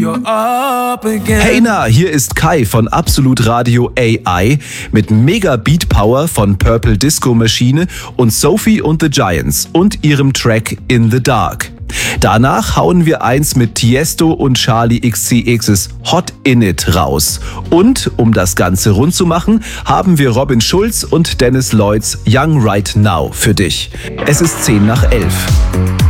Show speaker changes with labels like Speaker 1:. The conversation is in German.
Speaker 1: Hey na, hier ist Kai von Absolut Radio AI mit Mega Beat Power von Purple Disco Maschine und Sophie und the Giants und ihrem Track In the Dark. Danach hauen wir eins mit Tiesto und Charlie XCX's Hot In It raus. Und um das Ganze rund zu machen, haben wir Robin Schulz und Dennis Lloyds Young Right Now für dich. Es ist 10 nach 11.